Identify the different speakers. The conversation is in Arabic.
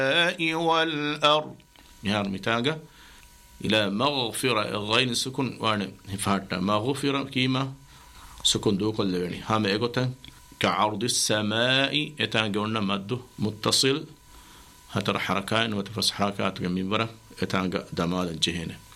Speaker 1: والأرض يعني متاجة إلى مغفرة غين السكون وأنا هفارتا مغفرة كيما سكون دو كل يعني هم إيجوتا كعرض السماء إتاجرنا مد متصل هتر حركان وتفرس حركات جميلة إتاجا دمال الجهنة